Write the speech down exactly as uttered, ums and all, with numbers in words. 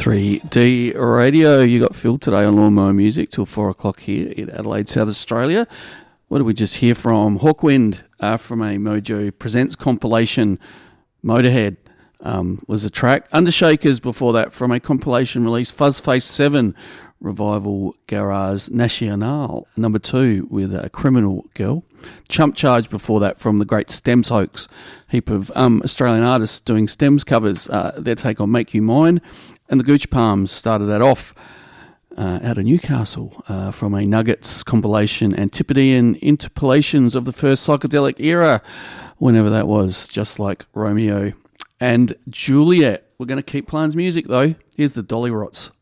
three D Radio. You got Phil today on Lawnmower Music till four o'clock here in Adelaide, South Australia. What did we just hear from? Hawkwind uh, from a Mojo Presents compilation. Motorhead um, was a track. Undershakers before that from a compilation release. Fuzzface seven, Revival Garage National, number two with a Criminal Girl. Chump Charge before that from the great Stems Hoax. Heap of um, Australian artists doing Stems covers. Uh, their take on Make You Mine. And the Gooch Palms started that off uh, out of Newcastle uh, from a Nuggets compilation, Antipodean Interpolations of the first psychedelic era, whenever that was, just like Romeo and Juliet. We're going to keep playing music though. Here's the Dolly Rots.